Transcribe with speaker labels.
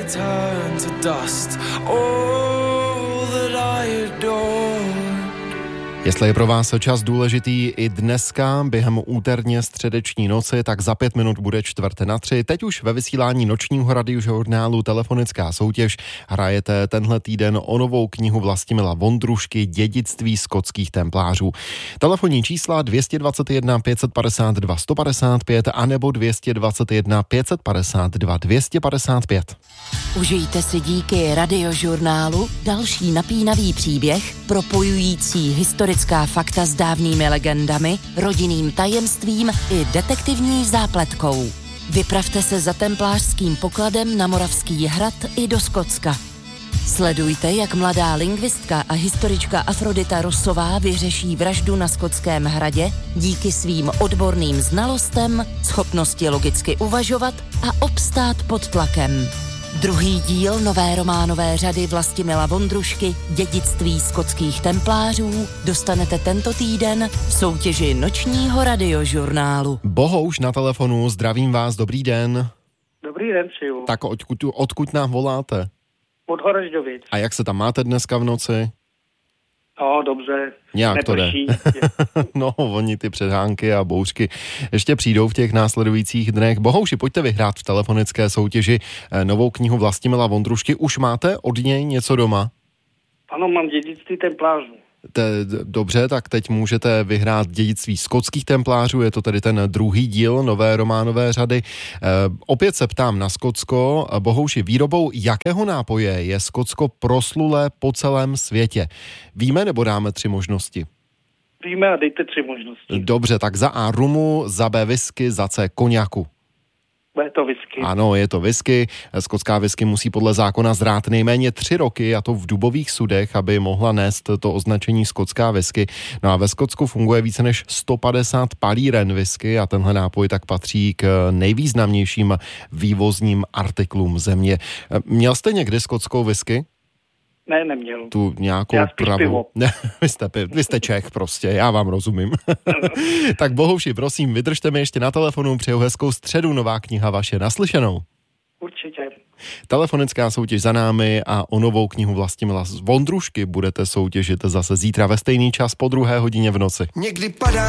Speaker 1: turn to dust. All that I adored.
Speaker 2: Jestli je pro vás čas důležitý i dneska během úterně středeční noci, tak za 5 minut bude 2:45. Teď už ve vysílání nočního radiožurnálu Telefonická soutěž hrajete tenhle týden o novou knihu Vlastimila Vondrušky Dědictví skotských templářů. Telefonní čísla 221 552 155 anebo 221 552 255.
Speaker 3: Užijte si díky radiožurnálu další napínavý příběh propojující historická fakta s dávnými legendami, rodinným tajemstvím i detektivní zápletkou. Vypravte se za templářským pokladem na Moravský hrad i do Skotska. Sledujte, jak mladá lingvistka a historička Afrodita Rossová vyřeší vraždu na Skotském hradě díky svým odborným znalostem, schopnosti logicky uvažovat a obstát pod tlakem. Druhý díl nové románové řady Vlastimila Vondrušky Dědictví skotských templářů dostanete tento týden v soutěži nočního radiožurnálu.
Speaker 2: Bohouš na telefonu, zdravím vás, dobrý den.
Speaker 4: Dobrý den, přeju.
Speaker 2: Tak odkud nám voláte?
Speaker 4: Od Horažďovic.
Speaker 2: A jak se tam máte dneska v noci?
Speaker 4: No, dobře.
Speaker 2: Nějak to jde. No, oni ty předhánky a bouřky ještě přijdou v těch následujících dnech. Bohouši, pojďte vyhrát v telefonické soutěži novou knihu Vlastimila Vondrušky. Už máte od něj něco doma?
Speaker 4: Ano, mám Dědictví templářů.
Speaker 2: Dobře, tak teď můžete vyhrát Dědictví skotských templářů, je to tedy ten druhý díl nové románové řady. Opět se ptám na Skotsko. Bohouši, výrobou jakého nápoje je Skotsko proslulé po celém světě? Víme, nebo dáme 3 možnosti?
Speaker 4: Víme a dejte 3 možnosti.
Speaker 2: Dobře, tak za A rumu, za B whisky, za C koňaku.
Speaker 4: Je to whisky.
Speaker 2: Ano, je to whisky. Skotská whisky musí podle zákona zrát nejméně 3 roky, a to v dubových sudech, aby mohla nést to označení skotská whisky. No a ve Skotsku funguje více než 150 palíren whisky a tenhle nápoj tak patří k nejvýznamnějším vývozním artiklům země. Měl jste někdy skotskou whisky?
Speaker 4: Ne, neměl.
Speaker 2: Tu nějakou pravou. Vy jste Čech prostě, já vám rozumím. Tak Bohouši, prosím, vydržte mi ještě na telefonu, přeju hezkou středu, nová kniha vaše, naslyšenou.
Speaker 4: Určitě.
Speaker 2: Telefonická soutěž za námi a o novou knihu Vlastimila Vondrušky budete soutěžit zase zítra ve stejný čas po 2:00 v noci.
Speaker 1: Někdy padá